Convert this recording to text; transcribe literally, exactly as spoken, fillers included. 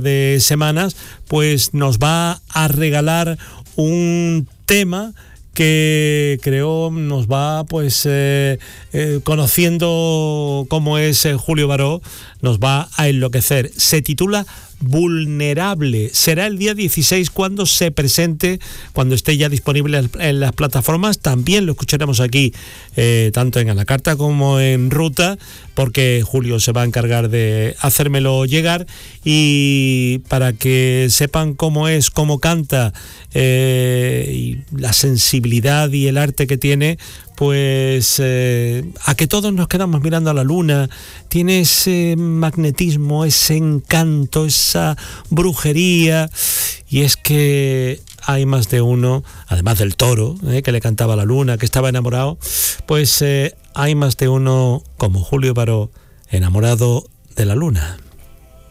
de semanas, pues nos va a regalar un tema que creo nos va pues eh, eh, conociendo cómo es eh, Julio Baró, nos va a enloquecer. Se titula Vulnerable. Será el día dieciséis cuando se presente, cuando esté ya disponible en las plataformas. También lo escucharemos aquí, eh, tanto en A la Carta como en Ruta, porque Julio se va a encargar de hacérmelo llegar, y para que sepan cómo es, cómo canta, eh, y la sensibilidad y el arte que tiene, pues eh, a que todos nos quedamos mirando a la luna. Tiene ese magnetismo, ese encanto, esa brujería, y es que hay más de uno, además del toro, eh, que le cantaba a la luna, que estaba enamorado, pues eh, hay más de uno como Julio Baró, enamorado de la luna.